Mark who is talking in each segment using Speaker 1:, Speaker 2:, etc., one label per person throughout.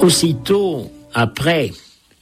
Speaker 1: Aussitôt après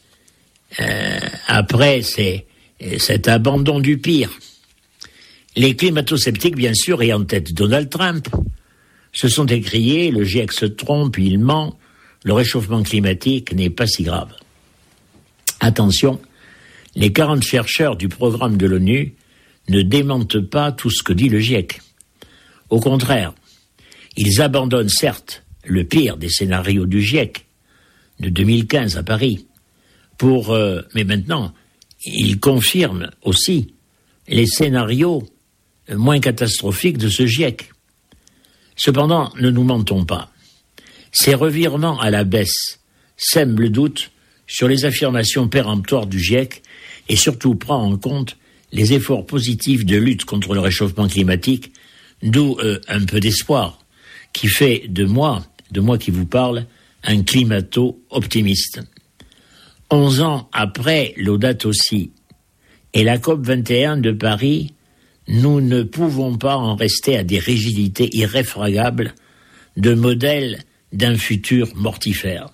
Speaker 1: cet abandon du pire, les climato-sceptiques, bien sûr, et en tête Donald Trump, se sont écriés « Le GIEC se trompe, il ment, le réchauffement climatique n'est pas si grave ». Attention, les 40 chercheurs du programme de l'ONU ne démentent pas tout ce que dit le GIEC. Au contraire, ils abandonnent certes le pire des scénarios du GIEC de 2015 à Paris, mais maintenant, ils confirment aussi les scénarios moins catastrophiques de ce GIEC. Cependant, ne nous mentons pas. Ces revirements à la baisse sèment le doute sur les affirmations péremptoires du GIEC et surtout prend en compte les efforts positifs de lutte contre le réchauffement climatique, d'où un peu d'espoir qui fait de moi qui vous parle, un climato-optimiste. 11 ans après Laudato Si et la COP21 de Paris, nous ne pouvons pas en rester à des rigidités irréfragables de modèles d'un futur mortifère.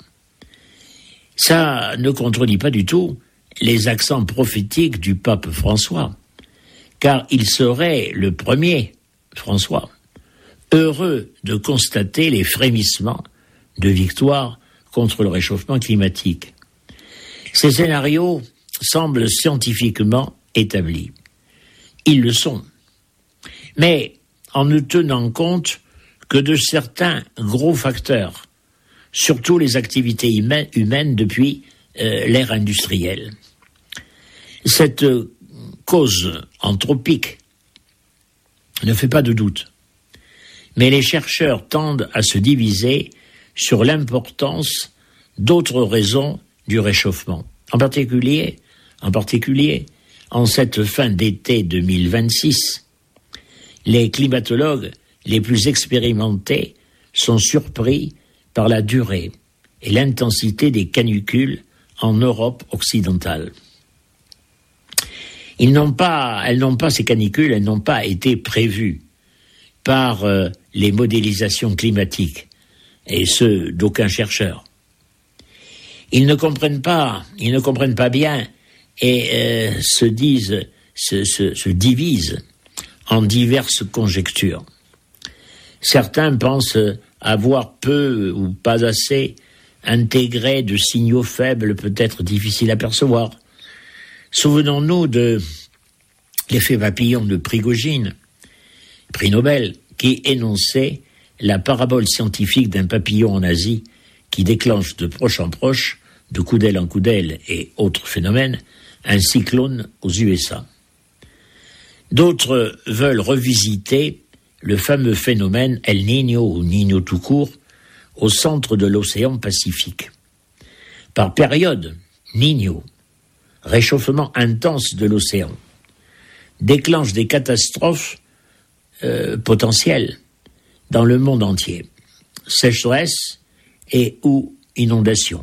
Speaker 1: Ça ne contredit pas du tout les accents prophétiques du pape François, car il serait le premier, François, heureux de constater les frémissements de victoire contre le réchauffement climatique. Ces scénarios semblent scientifiquement établis. Ils le sont. Mais en ne tenant compte que de certains gros facteurs, surtout les activités humaines depuis l'ère industrielle. Cette cause anthropique ne fait pas de doute. Mais les chercheurs tendent à se diviser sur l'importance d'autres raisons du réchauffement. En particulier, en cette fin d'été 2026, les climatologues les plus expérimentés sont surpris par la durée et l'intensité des canicules en Europe occidentale. Ces canicules, elles n'ont pas été prévues par les modélisations climatiques, et ce, d'aucun chercheur. Ils ne comprennent pas bien et se divisent en diverses conjectures. Certains pensent avoir peu ou pas assez intégré de signaux faibles, peut-être difficiles à percevoir. Souvenons-nous de l'effet papillon de Prigogine, prix Nobel, qui énonçait la parabole scientifique d'un papillon en Asie qui déclenche de proche en proche, de coup d'aile en coup d'aile et autres phénomènes, un cyclone aux USA. D'autres veulent revisiter le fameux phénomène El Niño ou Niño tout court au centre de l'océan Pacifique. Par période, Niño, réchauffement intense de l'océan, déclenche des catastrophes potentielles dans le monde entier. Sécheresse et ou inondations.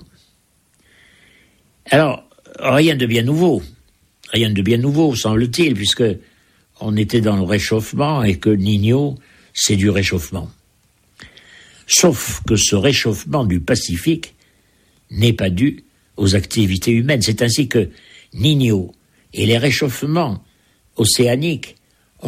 Speaker 1: Alors, rien de bien nouveau, semble-t-il, puisque on était dans le réchauffement et que Niño, c'est du réchauffement. Sauf que ce réchauffement du Pacifique n'est pas dû aux activités humaines. C'est ainsi que Niño et les réchauffements océaniques